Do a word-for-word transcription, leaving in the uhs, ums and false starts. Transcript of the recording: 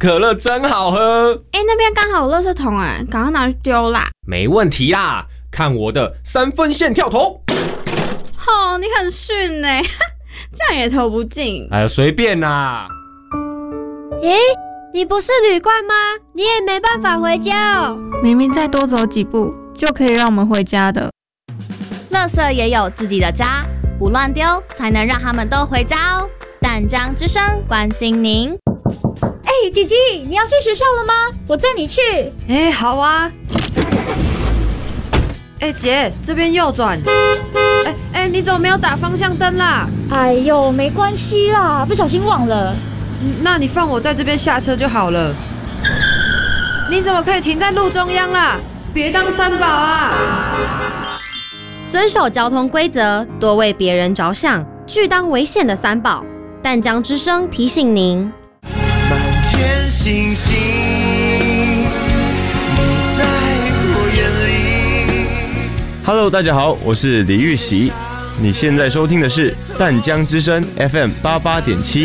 可乐真好喝。 哎，那边刚好有垃圾桶哎，赶快拿去丢啦。 没问题啦，看我的三分线跳投。 哦，你很逊哎，这样也投不进。 哎呀，随便啦。 咦，你不是旅馆吗？你也没办法回家哦。 明明再多走几步就可以让我们回家的。 垃圾也有自己的家，不乱丢才能让他们都回家哦。淡江之声关心您。 哎、欸，弟弟，你要去学校了吗？我载你去。 哎、欸，好啊。哎、欸，姐，这边右转。哎、欸、哎、欸，你怎么没有打方向灯啦？ 哎呦，没关系啦，不小心忘了。 那你放我在这边下车就好了。你怎么可以停在路中央啦？别当三宝啊！ 遵守交通规则，多为别人着想，拒当危险的三宝。淡江之声提醒您： 满天星星，你在我眼里。 Hello， 大家好，我是李玉玺，你现在收听的是淡江之声 F M 八八点七。